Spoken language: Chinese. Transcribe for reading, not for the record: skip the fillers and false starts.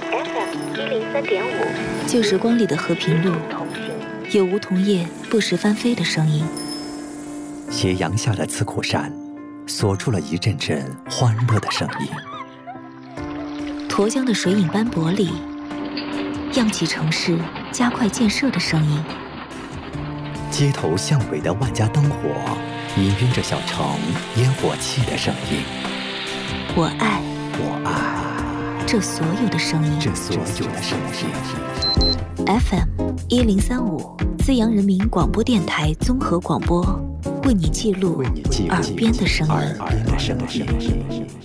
FM103.5，旧时光里的和平路，有梧桐叶不时翻飞的声音。 斜阳下的刺库山，锁住了一阵阵欢乐的声音。 沱江的水影斑驳里，漾起城市加快建设的声音。 街头巷尾的万家灯火，氤氲着小城烟火气的声音。 我爱这所有的声音。FM103.5，资阳人民广播电台综合广播，为你记录耳边的声音。